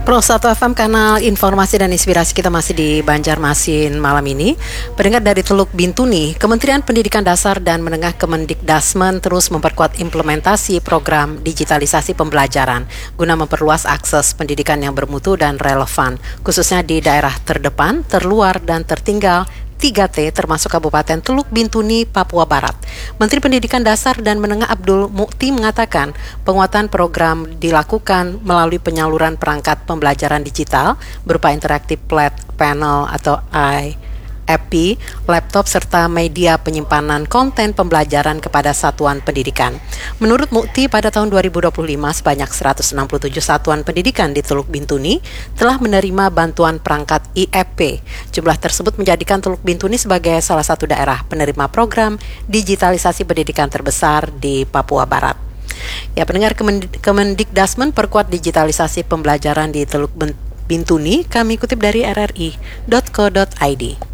Pro 1 FM, kanal informasi dan inspirasi, kita masih di Banjarmasin malam ini. Pendengar dari Teluk Bintuni, Kementerian Pendidikan Dasar dan Menengah Kemendikdasmen terus memperkuat implementasi program digitalisasi pembelajaran guna memperluas akses pendidikan yang bermutu dan relevan, khususnya di daerah terdepan, terluar, dan tertinggal 3T termasuk Kabupaten Teluk Bintuni, Papua Barat. Menteri Pendidikan Dasar dan Menengah Abdul Mukti mengatakan penguatan program dilakukan melalui penyaluran perangkat pembelajaran digital berupa interaktif flat panel atau IEP, laptop, serta media penyimpanan konten pembelajaran kepada satuan pendidikan. Menurut Mukti, pada tahun 2025 sebanyak 167 satuan pendidikan di Teluk Bintuni telah menerima bantuan perangkat IEP. Jumlah tersebut menjadikan Teluk Bintuni sebagai salah satu daerah penerima program digitalisasi pendidikan terbesar di Papua Barat. Ya, pendengar, Kemendikdasmen perkuat digitalisasi pembelajaran di Teluk Bintuni. Kami kutip dari rri.co.id.